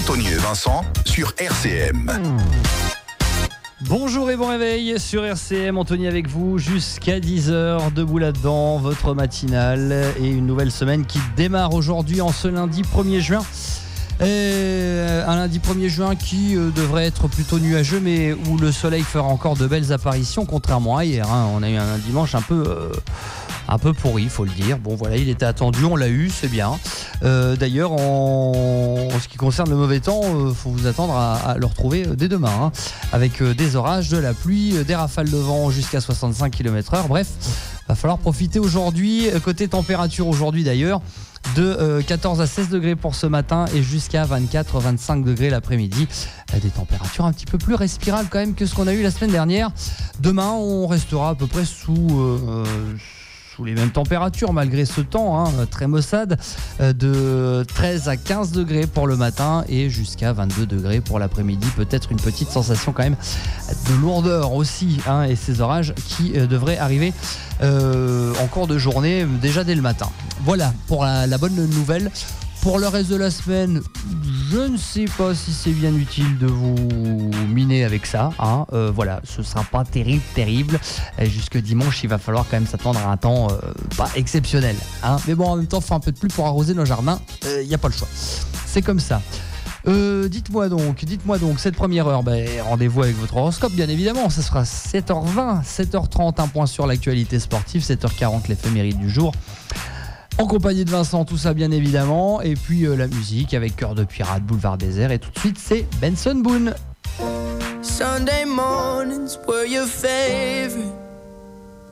Anthony et Vincent sur RCM. Bonjour et bon réveil sur RCM, Anthony avec vous jusqu'à 10h, debout là-dedans, votre matinale et une nouvelle semaine qui démarre aujourd'hui en ce lundi 1er juin. Un lundi 1er juin qui devrait être plutôt nuageux mais où le soleil fera encore de belles apparitions contrairement à hier. On a eu un dimanche un peu pourri, il faut le dire. Bon voilà, il était attendu, on l'a eu, c'est bien. D'ailleurs, en ce qui concerne le mauvais temps, faut vous attendre à le retrouver dès demain, avec des orages, de la pluie, des rafales de vent jusqu'à 65 km/h. Bref, va falloir profiter aujourd'hui. Côté température aujourd'hui d'ailleurs, de 14 à 16 degrés pour ce matin et jusqu'à 24-25 degrés l'après-midi. Des températures un petit peu plus respirables quand même que ce qu'on a eu la semaine dernière. Demain, on restera à peu près sous les mêmes températures malgré ce temps très maussade, de 13 à 15 degrés pour le matin et jusqu'à 22 degrés pour l'après-midi. Peut-être une petite sensation quand même de lourdeur aussi, et ces orages qui devraient arriver en cours de journée déjà dès le matin. Voilà pour la bonne nouvelle. Pour le reste de la semaine, je ne sais pas si c'est bien utile de vous miner avec ça. Voilà, ce ne sera pas terrible. Jusque dimanche, il va falloir quand même s'attendre à un temps pas exceptionnel. Mais bon, en même temps, il faut un peu de pluie pour arroser nos jardins. Il n'y a pas le choix. C'est comme ça. Dites-moi donc, cette première heure, rendez-vous avec votre horoscope, bien évidemment. Ça sera 7h20, 7h30, un point sur l'actualité sportive, 7h40, l'éphéméride du jour. En compagnie de Vincent, tout ça bien évidemment. Et puis la musique avec Cœur de Pirate, Boulevard Désert. Et tout de suite, c'est Benson Boone. Sunday mornings were your favorite.